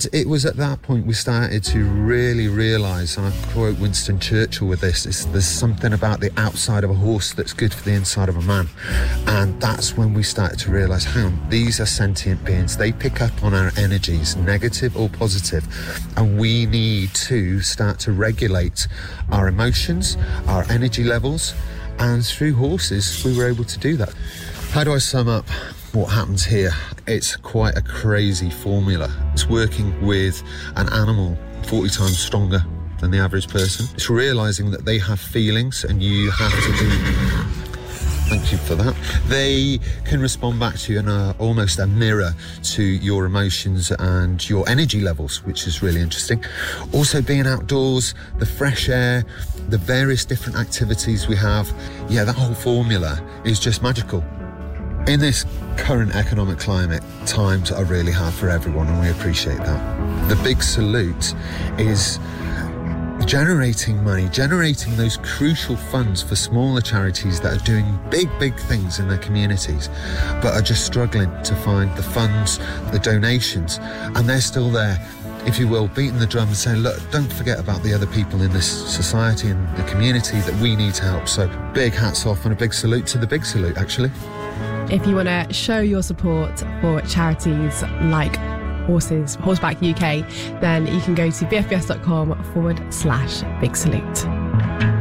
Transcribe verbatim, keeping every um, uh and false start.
And it was at that point we started to really realise, and I quote Winston Churchill with this, is there's something about the outside of a horse that's good for the inside of a man. And that's when we started to realise, hang on, these are sentient beings. They pick up on our energies, negative or positive, and we need to start to regulate our emotions, our energy levels, and through horses we were able to do that. How do I sum up what happens here? It's quite a crazy formula. It's working with an animal forty times stronger than the average person. It's realising that they have feelings and you have to do... Thank you for that. They can respond back to you in a, almost a mirror to your emotions and your energy levels, which is really interesting. Also being outdoors, the fresh air, the various different activities we have. Yeah, that whole formula is just magical. In this current economic climate, times are really hard for everyone, and we appreciate that. The Big Salute is generating money, generating those crucial funds for smaller charities that are doing big, big things in their communities, but are just struggling to find the funds, the donations, and they're still there, if you will, beating the drum and saying, look, don't forget about the other people in this society and the community that we need to help. So big hats off and a big salute to the Big Salute, actually. If you want to show your support for charities like Horses, Horseback U K, then you can go to bfbs.com forward slash Big Salute.